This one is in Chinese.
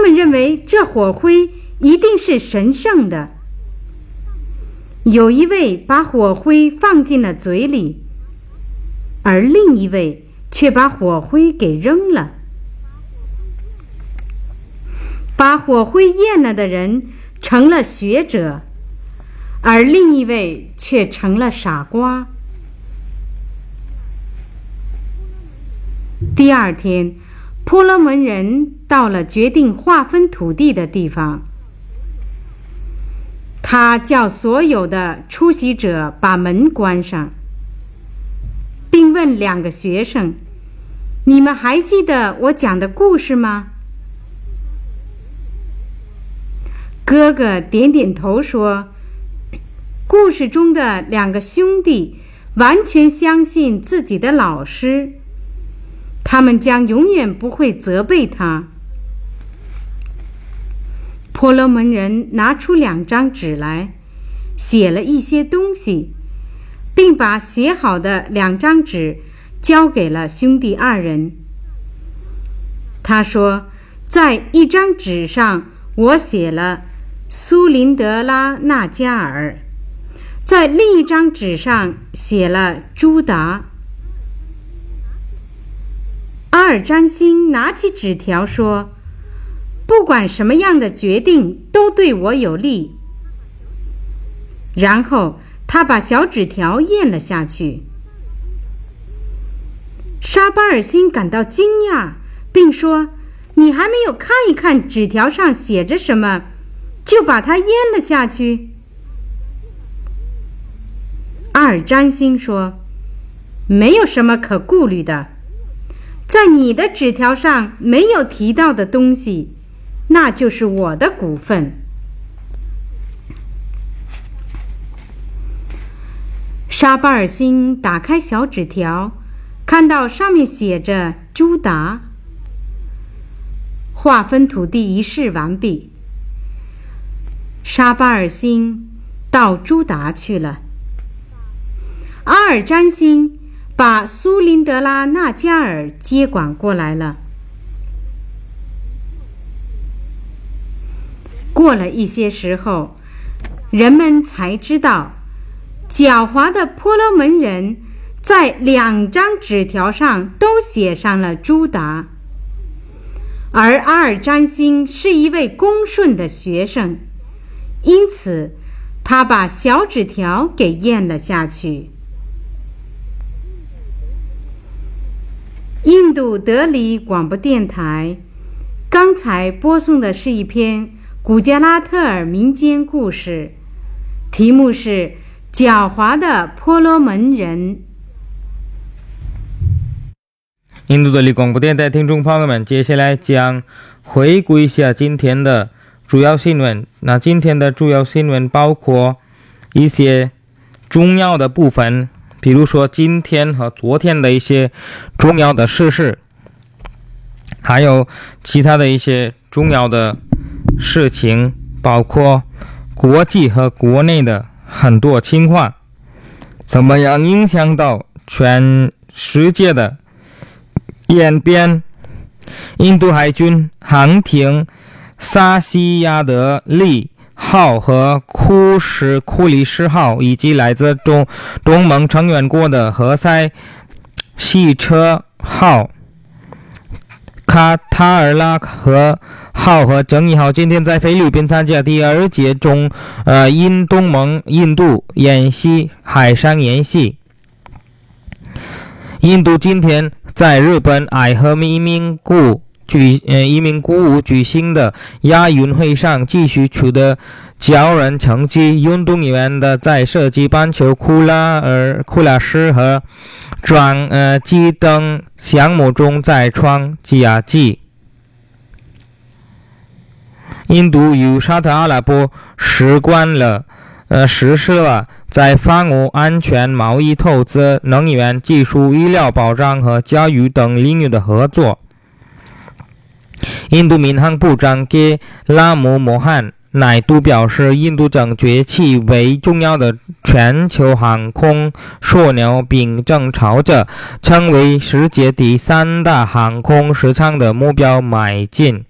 们认为这火灰一定是神圣的。有一位把火灰放进了嘴里，而另一位却把火灰给扔了。把火灰咽了的人成了学者，而另一位却成了傻瓜。第二天，婆罗门人到了决定划分土地的地方。他叫所有的出席者把门关上，并问2个学生：“你们还记得我讲的故事吗？”哥哥点点头说：“故事中的2个兄弟完全相信自己的老师，他们将永远不会责备他。”婆罗门人拿出2张纸来，写了一些东西，并把写好的2张纸交给了兄弟2人。他说：“在一张纸上，我写了苏林德拉纳加尔，在另一张纸上写了朱达。”阿尔占星拿起纸条说：“不管什么样的决定都对我有利。”然后他把小纸条咽了下去。沙巴尔辛感到惊讶，并说：“你还没有看一看纸条上写着什么，就把它咽了下去？”阿尔占星说：“没有什么可顾虑的，在你的纸条上没有提到的东西，那就是我的股份。”沙巴尔辛打开小纸条，看到上面写着朱达。划分土地仪式完毕，沙巴尔辛到朱达去了。阿尔占星把苏林德拉纳加尔接管过来了。过了一些时候，人们才知道，狡猾的婆罗门人在2张纸条上都写上了朱达，而阿尔占星是一位恭顺的学生，因此他把小纸条给咽了下去。印度德里广播电台刚才播送的是一篇古加拉特尔民间故事，题目是《狡猾的婆罗门人》。 印度德里广播电台听众朋友们，接下来将回顾一下今天的主要新闻。那今天的主要新闻包括一些重要的部分，比如说今天和昨天的一些重要的事实，还有其他的一些重要的事情，包括国际和国内的很多情况，怎么样影响到全世界的演变。印度海军航艇萨西亚德利号和库里什号，以及来自东盟成员国的何塞汽车号、卡塔尔拉河号和正义号今天在菲律宾参加第2届东盟印度海上演习。印度今天在日本爱河移民谷举行的亚运会上继续取得骄人成绩，运动员的在射击、板球、库拉什和转机等项目中再创佳绩。印度与沙特阿拉伯实施了在防务、安全、贸易、投资、能源、技术、医疗保障和教育等领域的合作。印度民航部长给拉姆莫罕乃杜表示，印度正崛起为重要的全球航空枢纽，并正朝着成为世界第3大航空市场的目标迈进。